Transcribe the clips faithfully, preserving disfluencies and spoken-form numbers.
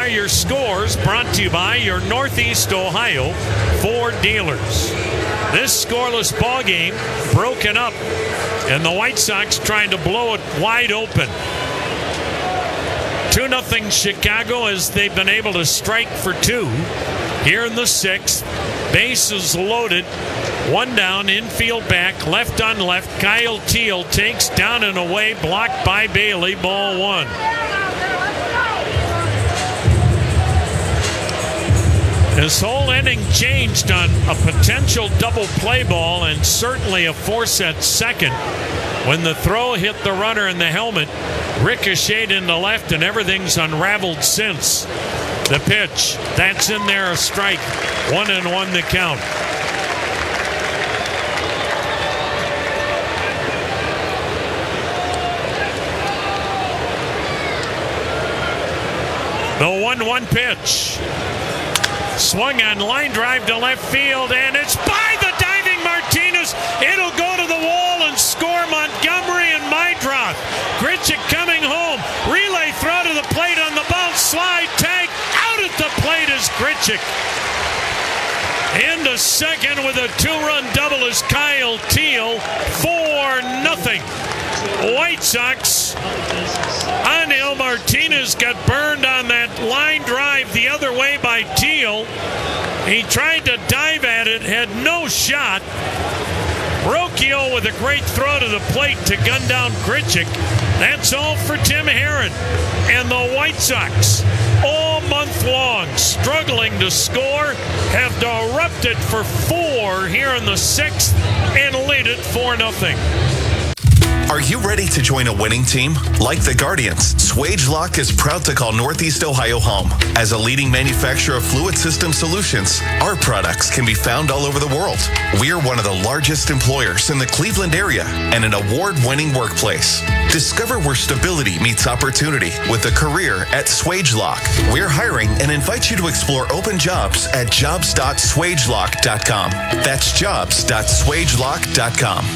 are your scores, brought to you by your Northeast Ohio Ford dealers. This scoreless ball game broken up, and the White Sox trying to blow it wide open. two nothing Chicago as they've been able to strike for two. Here in the sixth, bases loaded, one down, infield back, left on left. Kyle Teel takes down and away, blocked by Bailey, ball one. This whole inning changed on a potential double play ball and certainly a force at second when the throw hit the runner in the helmet, ricocheted into left, and everything's unraveled since. The pitch, that's in there, a strike. One and one the count. The one one pitch. Swung on, line drive to left field, and it's by the diving Martinez. It'll go to the wall and score. Montgomery and Meidroth. Grichuk coming home. Relay throw to the plate on the bounce. Slide tag. Out at the plate is Grichuk. Into second with a two-run double is Kyle Teel. Four nothing. White Sox. Angel Martinez got burned on that line drive the other way by Teel. He tried to dive at it, had no shot. Rocchio with a great throw to the plate to gun down Grichuk. That's all for Tim Herrin. And the White Sox, all month long, struggling to score, have erupted for four here in the sixth and lead it four nothing. Are you ready to join a winning team? Like the Guardians, Swagelok is proud to call Northeast Ohio home. As a leading manufacturer of fluid system solutions, our products can be found all over the world. We are one of the largest employers in the Cleveland area and an award-winning workplace. Discover where stability meets opportunity with a career at Swagelok. We're hiring and invite you to explore open jobs at jobs dot swagelok dot com. That's jobs dot swagelok dot com.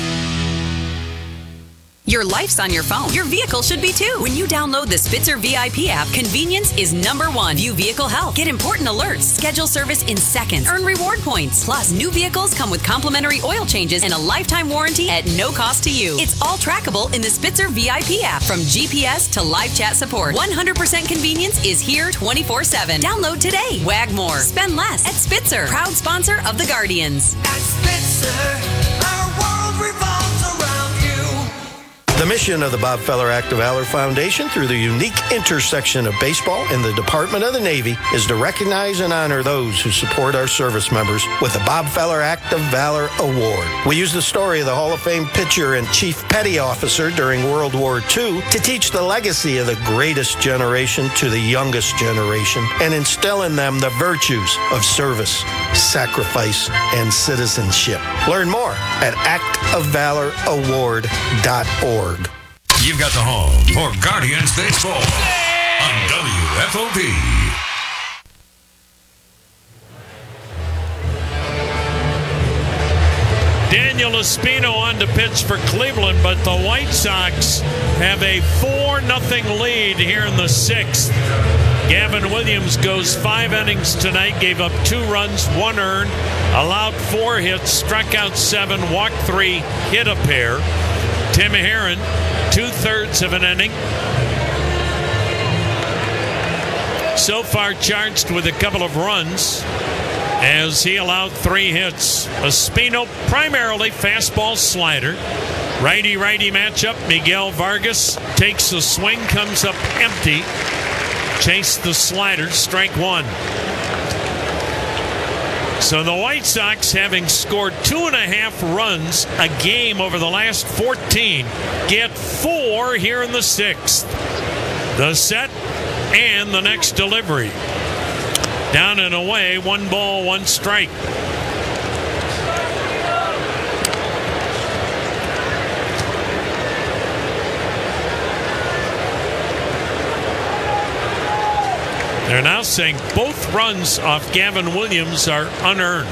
Your life's on your phone. Your vehicle should be too. When you download the Spitzer V I P app, convenience is number one. View vehicle health. Get important alerts. Schedule service in seconds. Earn reward points. Plus, new vehicles come with complimentary oil changes and a lifetime warranty at no cost to you. It's all trackable in the Spitzer V I P app. From G P S to live chat support, one hundred percent convenience is here twenty-four seven. Download today. Wag more. Spend less at Spitzer. Proud sponsor of the Guardians. At Spitzer, our world revolves around you. The mission of the Bob Feller Act of Valor Foundation, through the unique intersection of baseball and the Department of the Navy, is to recognize and honor those who support our service members with the Bob Feller Act of Valor Award. We use the story of the Hall of Fame pitcher and Chief Petty Officer during World War Two to teach the legacy of the greatest generation to the youngest generation and instill in them the virtues of service, sacrifice, and citizenship. Learn more at act of valor award dot org. You've got the home for Guardians Baseball on W F O P. Daniel Espino on to pitch for Cleveland, but the White Sox have a four nothing lead here in the sixth. Gavin Williams goes five innings tonight, gave up two runs, one earned, allowed four hits, struck out seven, walked three, hit a pair. Tim Herrin, two-thirds of an inning. So far charged with a couple of runs as he allowed three hits. Espino primarily fastball slider. Righty-righty matchup. Miguel Vargas takes the swing, comes up empty. Chase the slider, strike one. So the White Sox, having scored two and a half runs a game over the last fourteen, get four here in the sixth. The set and the next delivery. Down and away, one ball, one strike. They're now saying both runs off Gavin Williams are unearned.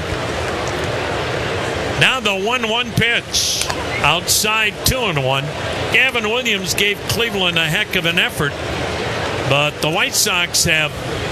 Now the one one pitch. Outside two and one. Gavin Williams gave Cleveland a heck of an effort, but the White Sox have